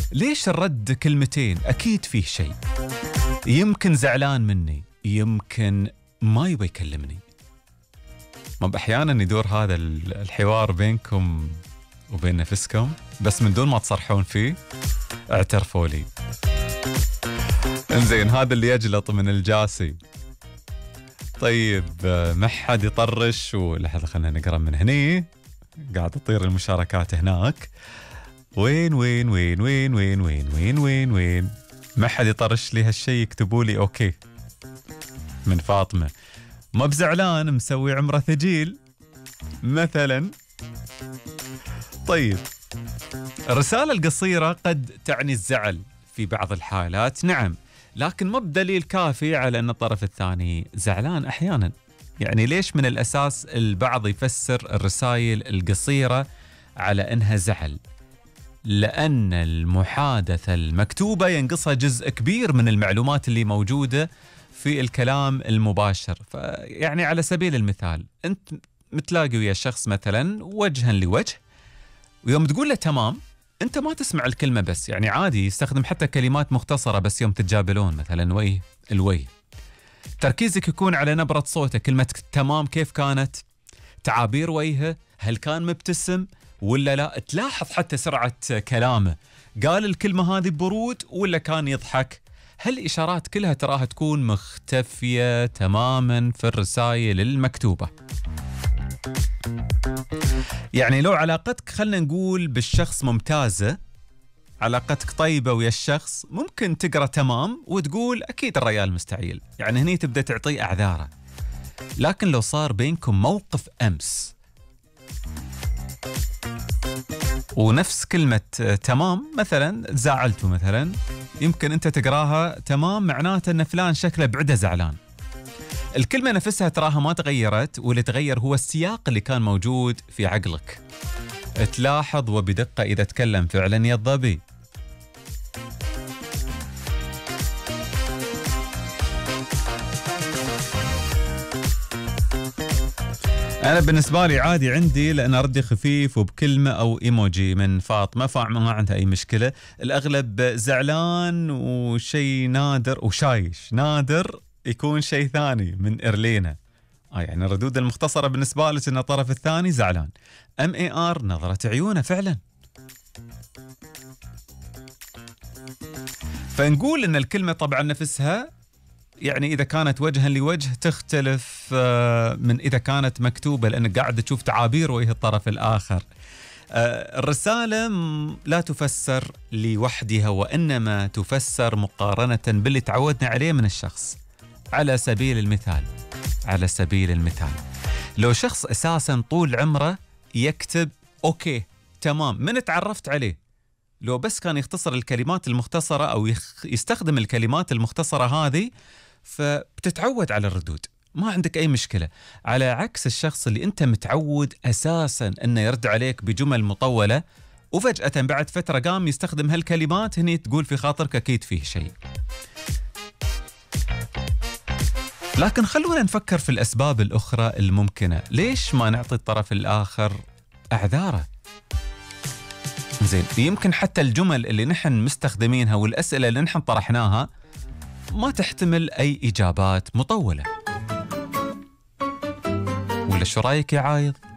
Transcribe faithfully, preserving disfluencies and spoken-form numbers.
ليش الرد كلمتين؟ أكيد فيه شيء، يمكن زعلان مني، يمكن ما يبي يكلمني. ما أحيانا يدور هذا الحوار بينكم وبين نفسكم بس من دون ما تصرحون فيه. اعترفوا لي. انزين، هذا اللي يجلط من الجاسي. طيب ما حد يطرش ولحظة خلينا نقرأ من هني، قاعد تطير المشاركات هناك. وين وين وين وين وين وين وين وين وين ما حد يطرش لي هالشيء، يكتبوا لي اوكي. من فاطمة: ما بزعلان، مسوي عمره ثقيل مثلا. طيب، الرسالة القصيرة قد تعني الزعل في بعض الحالات، نعم، لكن ما بدليل كافي على أن الطرف الثاني زعلان أحيانا. يعني ليش من الأساس البعض يفسر الرسائل القصيرة على أنها زعل؟ لأن المحادثة المكتوبة ينقصها جزء كبير من المعلومات اللي موجودة في الكلام المباشر. فيعني على سبيل المثال، أنت متلاقي ويا شخص مثلا وجها لوجه، ويوم تقول له تمام أنت ما تسمع الكلمة بس، يعني عادي يستخدم حتى كلمات مختصرة، بس يوم تتجابلون مثلا وجه الوجه تركيزك يكون على نبرة صوته. كلمة تمام كيف كانت؟ تعابير وجهه، هل كان مبتسم ولا لا؟ تلاحظ حتى سرعة كلامه، قال الكلمة هذه ببرود ولا كان يضحك؟ هالإشارات كلها تراها تكون مختفية تماما في الرسائل المكتوبة. يعني لو علاقتك خلنا نقول بالشخص ممتازة، علاقتك طيبة ويا الشخص، ممكن تقرأ تمام وتقول أكيد الرجال مستعيل، يعني هني تبدأ تعطيه أعذاره. لكن لو صار بينكم موقف أمس ونفس كلمة تمام مثلا زعلتوا مثلا، يمكن أنت تقراها تمام معناته أن فلان شكله بعده زعلان. الكلمة نفسها تراها ما تغيرت، واللي تغير هو السياق اللي كان موجود في عقلك. تلاحظ وبدقة إذا تكلم فعلا يا الظبي. أنا بالنسبة لي عادي عندي، لأن ردي خفيف وبكلمة أو إيموجي. من فاطمة: فاطمة ما عندها أي مشكلة، الأغلب زعلان وشيء نادر وشايش، نادر يكون شيء ثاني. من إرلينا: آه يعني الردود المختصرة بالنسبة لك أن الطرف الثاني زعلان. أم اي ار: نظرة عيونه فعلا. فنقول أن الكلمة طبعا نفسها، يعني إذا كانت وجها لوجه تختلف من إذا كانت مكتوبة، لأنك قاعد تشوف تعابير وجه الطرف الآخر. الرسالة لا تفسر لوحدها، وإنما تفسر مقارنة باللي تعودنا عليه من الشخص. على سبيل المثال على سبيل المثال لو شخص أساسا طول عمره يكتب أوكي تمام من تعرفت عليه، لو بس كان يختصر الكلمات المختصرة أو يستخدم الكلمات المختصرة هذه، فبتتعود على الردود، ما عندك أي مشكلة. على عكس الشخص اللي أنت متعود أساساً أنه يرد عليك بجمل مطولة، وفجأة بعد فترة قام يستخدم هالكلمات، هني تقول في خاطرك أكيد فيه شيء. لكن خلونا نفكر في الأسباب الأخرى الممكنة. ليش ما نعطي الطرف الآخر أعذاره؟ زين، يمكن حتى الجمل اللي نحن مستخدمينها والأسئلة اللي نحن طرحناها ما تحتمل أي إجابات مطولة. ولا شو رأيك يا عايض؟